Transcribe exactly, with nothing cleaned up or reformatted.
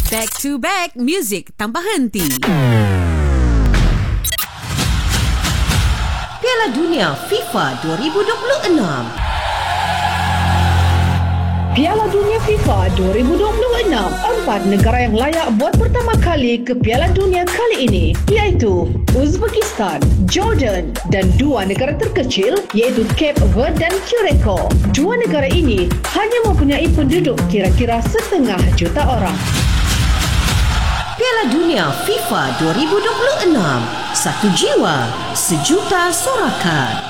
Back to back music tanpa henti. Piala Dunia FIFA dua ribu dua puluh enam. Piala Dunia FIFA dua ribu dua puluh enam. Empat negara yang layak buat pertama kali ke Piala Dunia kali ini, iaitu Uzbekistan, Jordan dan dua negara terkecil iaitu Cape Verde dan Curacao. Dua negara ini hanya mempunyai penduduk kira-kira setengah juta orang. Piala Dunia FIFA dua ribu dua puluh enam. Satu jiwa, sejuta sorakan.